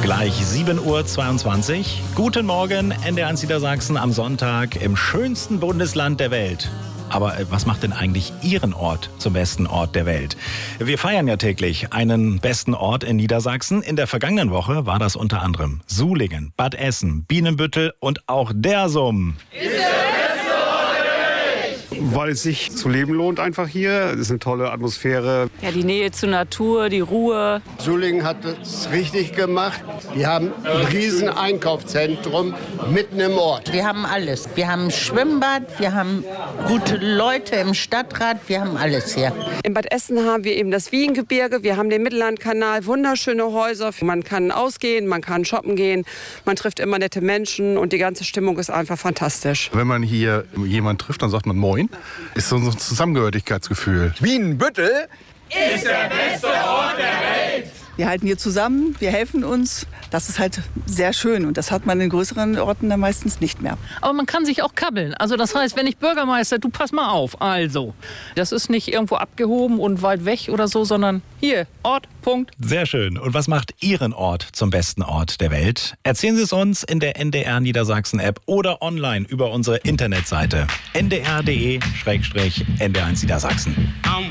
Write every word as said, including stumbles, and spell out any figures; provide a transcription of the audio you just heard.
Gleich sieben Uhr zweiundzwanzig. Guten Morgen, N D R eins Niedersachsen am Sonntag im schönsten Bundesland der Welt. Aber was macht denn eigentlich Ihren Ort zum besten Ort der Welt? Wir feiern ja täglich einen besten Ort in Niedersachsen. In der vergangenen Woche war das unter anderem Sulingen, Bad Essen, Bienenbüttel und auch Dersum. Weil es sich zu leben lohnt einfach hier. Es ist eine tolle Atmosphäre. Ja, die Nähe zur Natur, die Ruhe. Sulingen hat es richtig gemacht. Wir haben ein riesen Einkaufszentrum mitten im Ort. Wir haben alles. Wir haben ein Schwimmbad, wir haben gute Leute im Stadtrat, wir haben alles hier. In Bad Essen haben wir eben das Wiehengebirge, wir haben den Mittellandkanal, wunderschöne Häuser. Man kann ausgehen, man kann shoppen gehen, man trifft immer nette Menschen und die ganze Stimmung ist einfach fantastisch. Wenn man hier jemanden trifft, dann sagt man Moin. Ist so ein Zusammengehörigkeitsgefühl. Bienenbüttel ist der beste Ort der Welt. Wir halten hier zusammen, wir helfen uns. Das ist halt sehr schön und das hat man in größeren Orten dann meistens nicht mehr. Aber man kann sich auch kabbeln. Also das heißt, wenn ich Bürgermeister, du pass mal auf. Also, das ist nicht irgendwo abgehoben und weit weg oder so, sondern hier, Ort, Punkt. Sehr schön. Und was macht Ihren Ort zum besten Ort der Welt? Erzählen Sie es uns in der N D R Niedersachsen App oder online über unsere Internetseite n d r punkt d e slash n d r eins Niedersachsen.